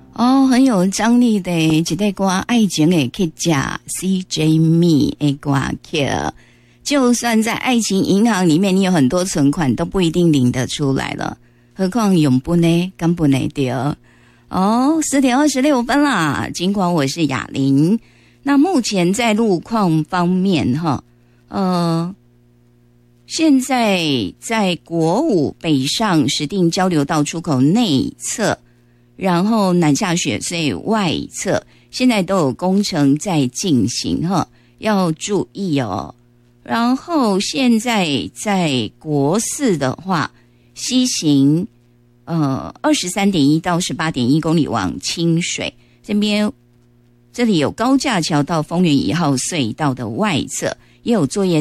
哦，很有张力的一个歌，爱情的客家 CJ Me 的歌曲。就算在爱情银行里面，你有很多存款都不一定领得出来了，何况永不呢？敢不呢掉？哦，10:26啦。尽管我是雅玲，那目前在路况方面哈，现在在国五北上石碇交流道出口内侧，然后南下雪隧外侧，现在都有工程在进行哈，要注意哦。然后现在在国四的话，西行23.1到18.1公里往清水这里有高架桥到丰原1号隧道的外侧，也有作业